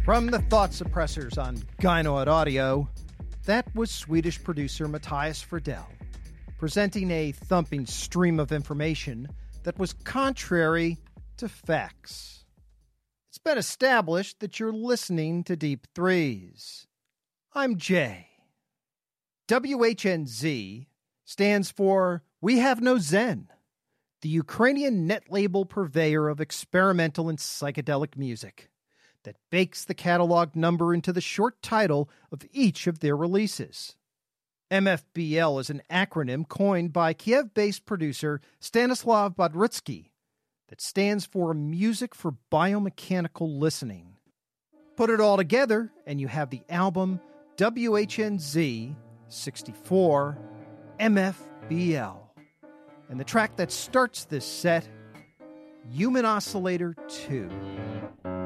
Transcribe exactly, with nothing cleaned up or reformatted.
From the Thought Suppressors on Gynoid Audio, that was Swedish producer Matthias Fridell, presenting a thumping stream of information that was contrary to facts. It's been established that you're listening to Deep Threes. I'm Jay. W H N Z stands for We Have No Zen, the Ukrainian net label purveyor of experimental and psychedelic music that bakes the catalog number into the short title of each of their releases. M F B L is an acronym coined by Kiev-based producer Stanislav Bodrytsky that stands for Music for Biomechanical Listening. Put it all together, and you have the album W H N Z sixty-four M F B L. And the track that starts this set, Human Oscillator two.